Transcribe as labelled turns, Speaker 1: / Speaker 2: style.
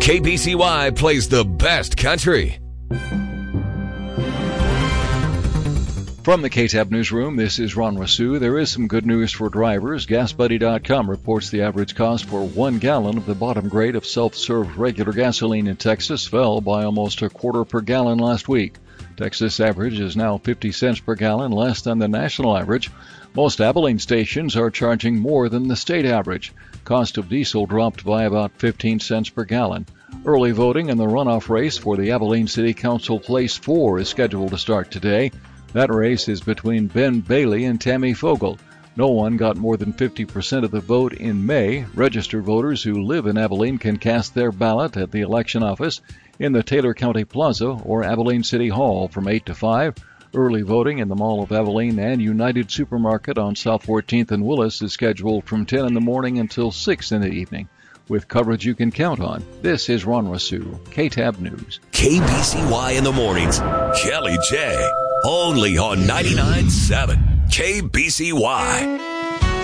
Speaker 1: KBCY plays the best country.
Speaker 2: From the KTAB newsroom, this is Ron Rousseau. There is some good news for drivers. GasBuddy.com reports the average cost for 1 gallon of the bottom grade of self-serve regular gasoline in Texas fell by almost a quarter per gallon last week. Texas average is now 50 cents per gallon, less than the national average. Most Abilene stations are charging more than the state average. Cost of diesel dropped by about 15 cents per gallon. Early voting in the runoff race for the Abilene City Council Place 4 is scheduled to start today. That race is between Ben Bailey and Tammy Fogel. No one got more than 50% of the vote in May. Registered voters who live in Abilene can cast their ballot at the election office in the Taylor County Plaza or Abilene City Hall from 8 to 5. Early voting in the Mall of Abilene and United Supermarket on South 14th and Willis is scheduled from 10 in the morning until 6 in the evening. With coverage you can count on, this is Ron Rousseau, KTAB News.
Speaker 1: KBCY in the mornings. Kelly J. Only on 99.7 KBCY.